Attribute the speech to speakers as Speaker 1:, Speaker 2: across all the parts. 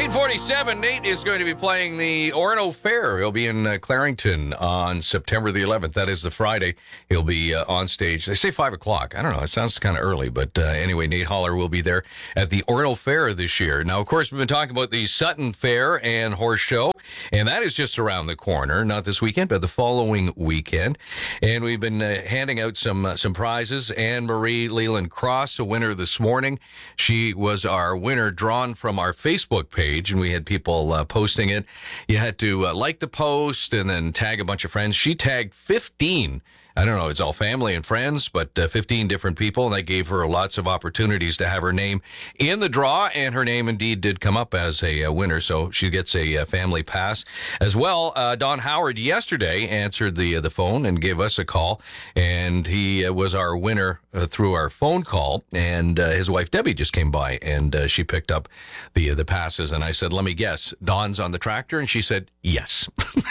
Speaker 1: 8:47, Nate is going to be playing the Orono Fair. He'll be in Clarington on September the 11th. That is the Friday. He'll be on stage. They say 5 o'clock. I don't know. It sounds kind of early. But anyway, Nate Holler will be there at the Orono Fair this year. Now, of course, we've been talking about the Sutton Fair and Horse Show. And that is just around the corner. Not this weekend, but the following weekend. And we've been handing out some prizes. Anne-Marie Leland Cross, a winner this morning. She was our winner drawn from our Facebook page, and we had people posting it. You had to like the post and then tag a bunch of friends. She tagged 15. I don't know, it's all family and friends, but 15 different people, and that gave her lots of opportunities to have her name in the draw, and her name indeed did come up as a winner, so she gets a family pass. As well, Don Howard yesterday answered the phone and gave us a call, and he was our winner through our phone call, and his wife Debbie just came by, and she picked up the passes, and I said, let me guess, Don's on the tractor, and she said, yes.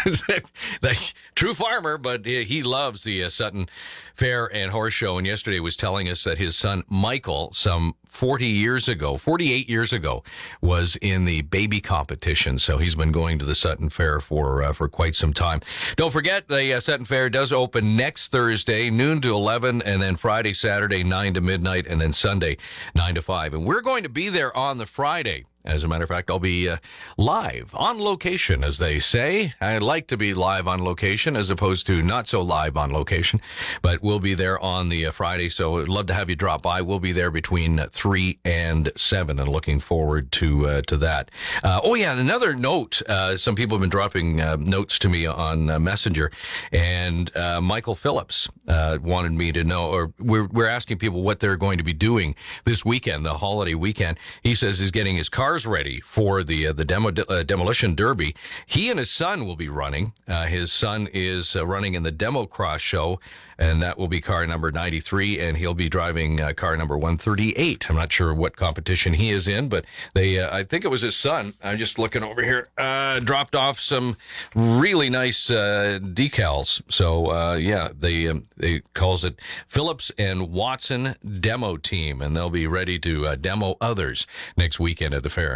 Speaker 1: True farmer, but he loves the Sutton Fair and Horse Show, and yesterday was telling us that his son Michael, some 48 years ago, was in the baby competition. So he's been going to the Sutton Fair for quite some time. Don't forget, the Sutton Fair does open next Thursday, noon to 11, and then Friday, Saturday, 9 to midnight, and then Sunday, 9 to 5. And we're going to be there on the Friday. As a matter of fact, I'll be live, on location, as they say. I like to be live on location as opposed to not so live on location. But we'll be there on the Friday, so I'd love to have you drop by. We'll be there between 3 and 7, and looking forward to that. Another note. Some people have been dropping notes to me on Messenger, and Michael Phillips wanted me to know, or we're asking people what they're going to be doing this weekend, the holiday weekend. He says he's getting his cars ready for the Demolition Derby. He and his son will be running. His son is running in the Demo Cross show, and that will be car number 93, and he'll be driving car number 138. I'm not sure what competition he is in, but I think it was his son. I'm just looking over here. Dropped off some really nice decals. So they calls it Phillips and Watson Demo Team, and they'll be ready to demo others next weekend at the fair.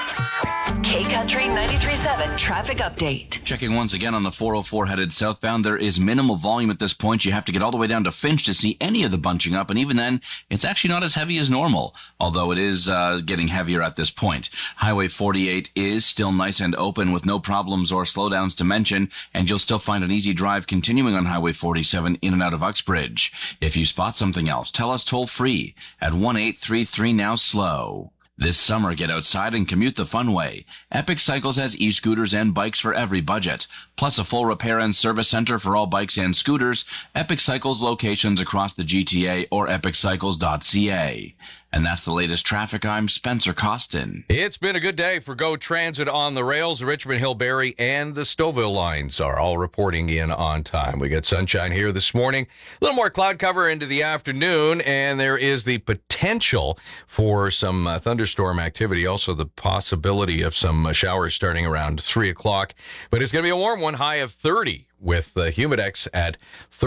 Speaker 2: K-Country 93.7 traffic update.
Speaker 3: Checking once again on the 404 headed southbound. There is minimal volume at this point. You have to get all the way down to Finch to see any of the bunching up, and even then, it's actually not as heavy as normal, although it is getting heavier at this point. Highway 48 is still nice and open with no problems or slowdowns to mention, and you'll still find an easy drive continuing on Highway 47 in and out of Uxbridge. If you spot something else, tell us toll free at 1-833-NOW-SLOW. This summer, get outside and commute the fun way. Epic Cycles has e-scooters and bikes for every budget, plus a full repair and service center for all bikes and scooters. Epic Cycles locations across the GTA or epiccycles.ca. And that's the latest traffic. I'm Spencer Costin.
Speaker 1: It's been a good day for GO Transit on the rails. The Richmond Hill, Barrie, and the Stouffville lines are all reporting in on time. We got sunshine here this morning. A little more cloud cover into the afternoon, and there is the potential for some thunderstorm activity. Also, the possibility of some showers starting around 3 o'clock. But it's going to be a warm one, high of 30. With the Humidex at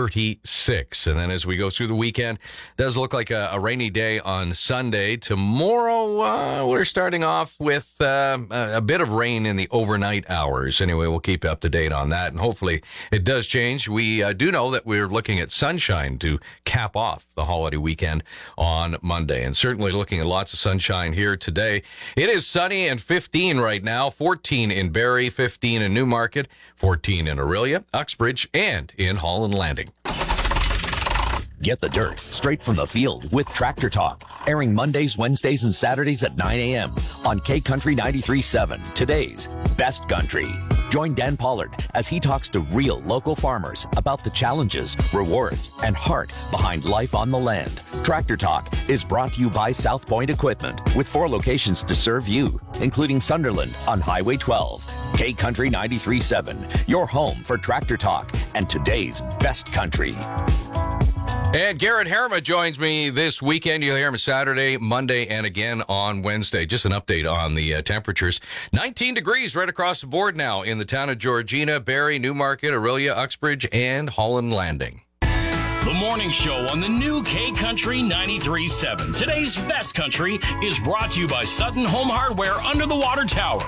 Speaker 1: 36. And then as we go through the weekend, it does look like a rainy day on Sunday. Tomorrow, we're starting off with a bit of rain in the overnight hours. Anyway, we'll keep you up to date on that, and hopefully it does change. We do know that we're looking at sunshine to cap off the holiday weekend on Monday, and certainly looking at lots of sunshine here today. It is sunny and 15 right now, 14 in Barrie, 15 in Newmarket, 14 in Orillia, Uxbridge, and in Holland Landing.
Speaker 4: Get the dirt straight from the field with Tractor Talk, airing Mondays, Wednesdays, and Saturdays at 9 a.m. on K-Country 93.7, today's best country. Join Dan Pollard as he talks to real local farmers about the challenges, rewards, and heart behind life on the land. Tractor Talk is brought to you by South Point Equipment, with 4 locations to serve you, including Sunderland on Highway 12. K-Country 93.7, your home for Tractor Talk and today's best country.
Speaker 1: And Garrett Harima joins me this weekend. You'll hear him Saturday, Monday, and again on Wednesday. Just an update on the temperatures. 19 degrees right across the board now in the town of Georgina, Barrie, Newmarket, Orillia, Uxbridge, and Holland Landing.
Speaker 5: The morning show on the new K Country 93.7. Today's best country is brought to you by Sutton Home Hardware under the water tower.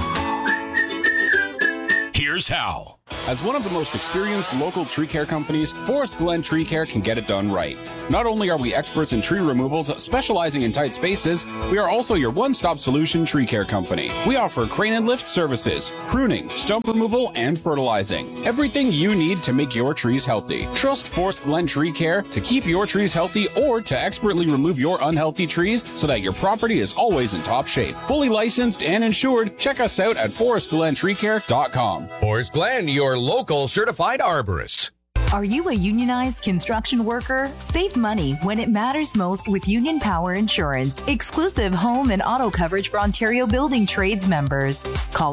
Speaker 5: Here's how.
Speaker 6: As one of the most experienced local tree care companies, Forest Glen Tree Care can get it done right. Not only are we experts in tree removals, specializing in tight spaces, we are also your one-stop solution tree care company. We offer crane and lift services, pruning, stump removal, and fertilizing. Everything you need to make your trees healthy. Trust Forest Glen Tree Care to keep your trees healthy or to expertly remove your unhealthy trees so that your property is always in top shape. Fully licensed and insured, check us out at forestglentreecare.com.
Speaker 1: Forest Glen, your local certified arborist.
Speaker 7: Are you a unionized construction worker? Save money when it matters most with Union Power Insurance. Exclusive home and auto coverage for Ontario Building Trades members. Call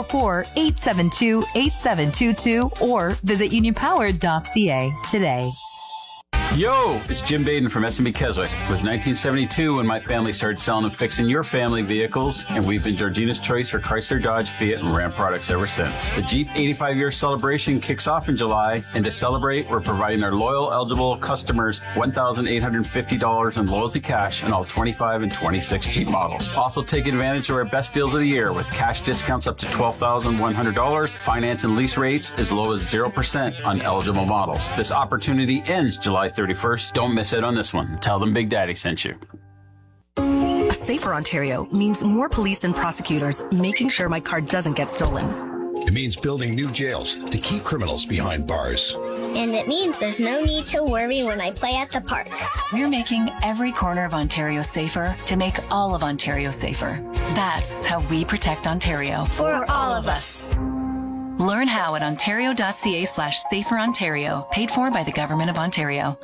Speaker 7: 844-872-8722 or visit unionpower.ca today.
Speaker 8: Yo, it's Jim Baden from S&B Keswick. It was 1972 when my family started selling and fixing your family vehicles, and we've been Georgina's choice for Chrysler, Dodge, Fiat, and Ram products ever since. The Jeep 85-year celebration kicks off in July, and to celebrate, we're providing our loyal, eligible customers $1,850 in loyalty cash on all 25 and 26 Jeep models. Also, take advantage of our best deals of the year with cash discounts up to $12,100, finance and lease rates as low as 0% on eligible models. This opportunity ends July 31st. Don't miss it on this one. Tell them Big Daddy sent you.
Speaker 9: A safer Ontario means more police and prosecutors making sure my car doesn't get stolen.
Speaker 10: It means building new jails to keep criminals behind bars.
Speaker 11: And it means there's no need to worry when I play at the park.
Speaker 12: We're making every corner of Ontario safer to make all of Ontario safer. That's how we protect Ontario.
Speaker 11: For all of us.
Speaker 12: Learn how at ontario.ca/saferontario. Paid for by the Government of Ontario.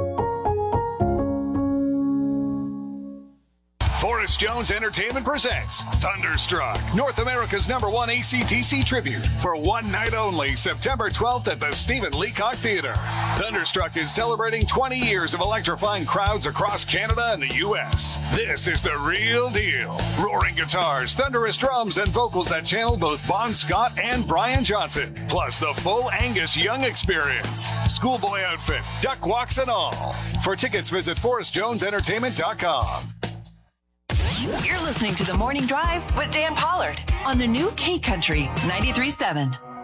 Speaker 13: Forrest Jones Entertainment presents Thunderstruck, North America's #1 AC/DC tribute, for one night only, September 12th at the Stephen Leacock Theatre. Thunderstruck is celebrating 20 years of electrifying crowds across Canada and the U.S. This is the real deal. Roaring guitars, thunderous drums, and vocals that channel both Bon Scott and Brian Johnson, plus the full Angus Young experience. Schoolboy outfit, duck walks and all. For tickets, visit forrestjonesentertainment.com.
Speaker 2: You're listening to The Morning Drive with Dan Pollard on the new K Country 93.7.